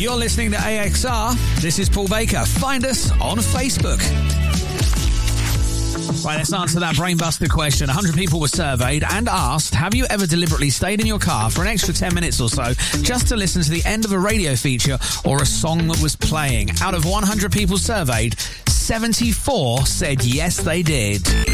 You're listening to AXR. This is Paul Baker. Find us on Facebook. Right, let's answer that brainbuster question. 100 people were surveyed and asked, have you ever deliberately stayed in your car for an extra 10 minutes or so just to listen to the end of a radio feature or a song that was playing? Out of 100 people surveyed, 74 said yes, they did.